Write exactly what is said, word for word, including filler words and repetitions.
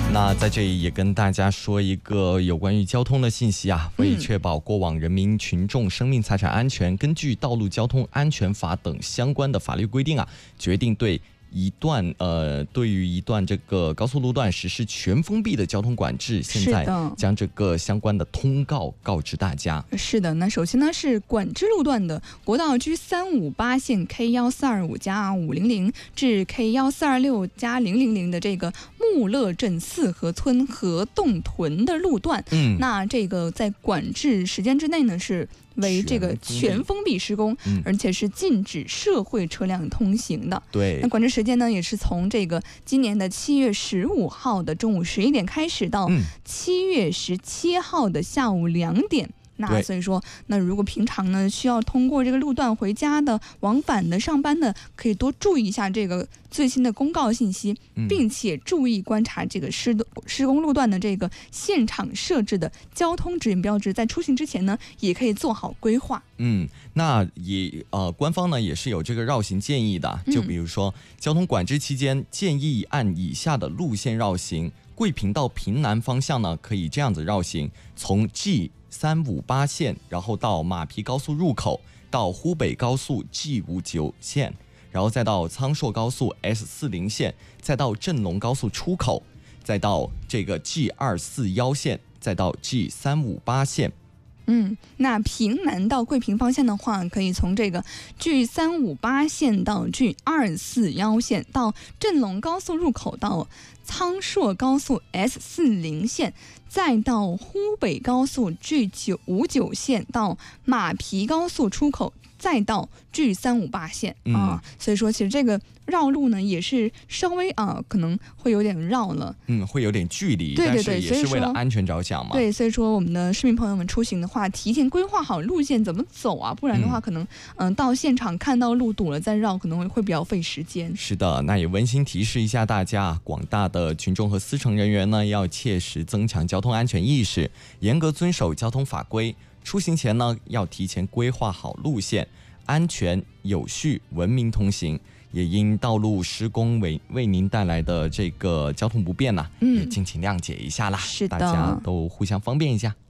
那在这里也跟大家说一个有关于交通的信息啊，为确保过往人民群众生命财产安全，根据《道路交通安全法》等相关的法律规定啊，决定对一段呃，对于一段这个高速路段实施全封闭的交通管制，现在将这个相关的通告告知大家。 是的，那首先呢是管制路段的国道 G 三五八线 K 一四二五加五零零 至 K 一四二六加零零零的这个穆勒镇四河村河洞屯的路段，嗯，那这个在管制时间之内呢是为这个全封闭施工，嗯、而且是禁止社会车辆通行的。 对， 那管制时间呢，也是从这个今年的七月十五号的中午十一点开始，到七月十七号的下午两点。那所以说，那如果平常呢需要通过这个路段回家的、往返的、上班的，可以多注意一下这个最新的公告信息，并且注意观察这个施施工路段的这个现场设置的交通指引标志，在出行之前呢，也可以做好规划。 嗯，那也呃，官方呢也是有这个绕行建议的，就比如说、嗯、交通管制期间，建议按以下的路线绕行。桂平到平南方向呢，可以这样子绕行，从 G 三五八线，然后到马皮高速入口，到湖北高速 G 五九线，然后再到苍硕高速 S 四零线，再到镇龙高速出口，再到这个 G 二四一线，再到 G 三五八线。 嗯，那平南到桂平方向的话，可以从这个 G 三五八线到 G 二四一线，到镇龙高速入口，到苍硕高速 S 四零线，再到湖北高速 G 九五九线，到马皮高速出口，再到 G 三五八线、嗯、啊。所以说，其实这个绕路呢也是稍微啊可能会有点绕了， 嗯，会有点距离， 对对对， 但是也是为了安全着想嘛。 对，所以说我们的市民朋友们出行的话，提前规划好路线怎么走啊，不然的话可能嗯、呃、到现场看到路堵了再绕，可能会比较费时间。 是的，那也温馨提示一下大家，广大的群众和司乘人员呢，要切实增强交通安全意识，严格遵守交通法规。出行前呢，要提前规划好路线，安全有序、文明通行。也因道路施工为为您带来的这个交通不便呢、啊，嗯、也敬请谅解一下啦。 是的， 大家都互相方便一下。